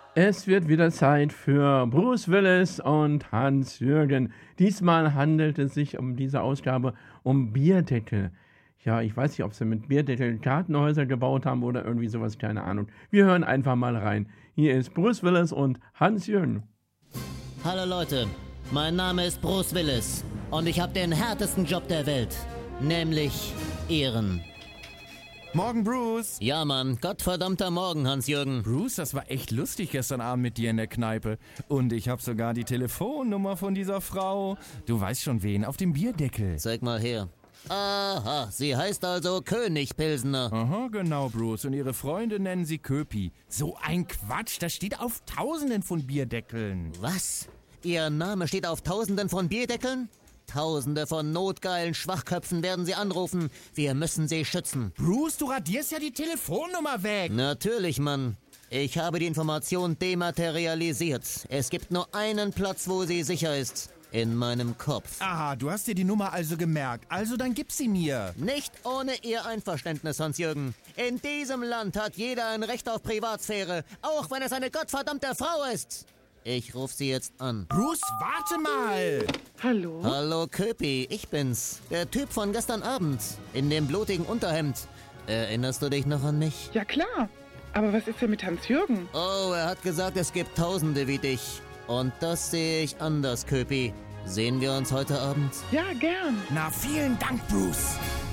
Es wird wieder Zeit für Bruce Willis und Hans-Jürgen. Diesmal handelt es sich um diese Ausgabe um Bierdeckel. Ja, ich weiß nicht, ob sie mit Bierdeckel Kartenhäuser gebaut haben oder irgendwie sowas, keine Ahnung. Wir hören einfach mal rein. Hier ist Bruce Willis und Hans-Jürgen. Hallo Leute, mein Name ist Bruce Willis und ich habe den härtesten Job der Welt, nämlich Ehren. Morgen, Bruce. Ja, Mann, gottverdammter Morgen, Hans-Jürgen. Bruce, das war echt lustig gestern Abend mit dir in der Kneipe. Und ich habe sogar die Telefonnummer von dieser Frau. Du weißt schon wen, auf dem Bierdeckel. Zeig mal her. Aha, sie heißt also König Pilsener. Aha, genau, Bruce. Und ihre Freunde nennen sie Köpi. So ein Quatsch, das steht auf Tausenden von Bierdeckeln. Was? Ihr Name steht auf Tausenden von Bierdeckeln? Tausende von notgeilen Schwachköpfen werden sie anrufen. Wir müssen sie schützen. Bruce, du radierst ja die Telefonnummer weg. Natürlich, Mann. Ich habe die Information dematerialisiert. Es gibt nur einen Platz, wo sie sicher ist. In meinem Kopf. Aha, du hast dir die Nummer also gemerkt. Also dann gib sie mir. Nicht ohne Ihr Einverständnis, Hans-Jürgen. In diesem Land hat jeder ein Recht auf Privatsphäre, auch wenn es eine gottverdammte Frau ist. Ich rufe sie jetzt an. Bruce, warte mal. Hallo? Hallo Köpi, ich bin's. Der Typ von gestern Abend. In dem blutigen Unterhemd. Erinnerst du dich noch an mich? Ja klar. Aber was ist denn mit Hans-Jürgen? Oh, er hat gesagt, es gibt Tausende wie dich. Und das sehe ich anders, Köpi. Sehen wir uns heute Abend? Ja, gern. Na, vielen Dank, Bruce.